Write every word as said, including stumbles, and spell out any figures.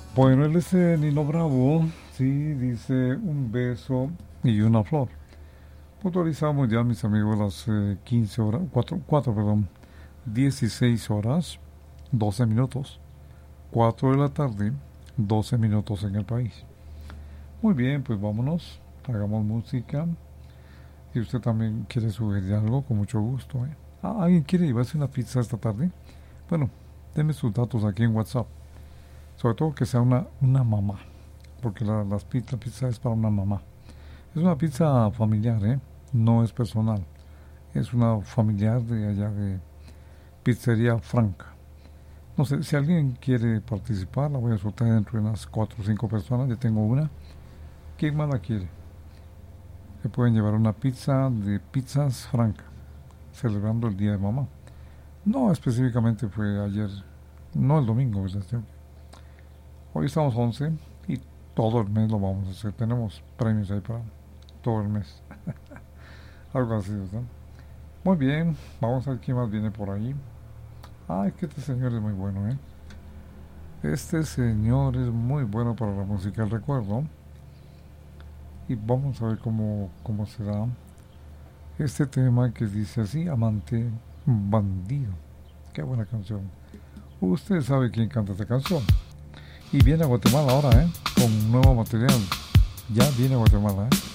Bueno, él es eh, Nino Bravo, sí, dice un beso y una flor. Puntualizamos ya, mis amigos, las eh, quince horas, cuatro, cuatro, perdón, dieciséis horas, doce minutos, cuatro de la tarde, doce minutos en el país. Muy bien, pues vámonos, hagamos música. Si usted también quiere sugerir algo, con mucho gusto. ¿eh? Ah, ¿alguien quiere llevarse una pizza esta tarde? Bueno, deme sus datos aquí en WhatsApp. Sobre todo que sea una, una mamá, porque la, las pizza, la pizza es para una mamá. Es una pizza familiar, ¿eh? No es personal. Es una familiar de allá de Pizzería Franca. No sé, si alguien quiere participar, la voy a soltar entre unas cuatro o cinco personas. Ya tengo una. ¿Quién más la quiere? Se pueden llevar una pizza de Pizzas Franca, celebrando el Día de Mamá. No específicamente fue ayer, no el domingo, ¿verdad? Hoy estamos once y todo el mes lo vamos a hacer. Tenemos premios ahí para todo el mes. Algo así, ¿verdad? Muy bien, vamos a ver quién más viene por ahí. Ay, que este señor es muy bueno, ¿eh? Este señor es muy bueno para la música del recuerdo. Y vamos a ver cómo, cómo será este tema que dice así, amante bandido. Qué buena canción. Usted sabe quién canta esta canción. Y viene a Guatemala ahora, ¿eh? Con nuevo material. Ya viene a Guatemala, ¿eh?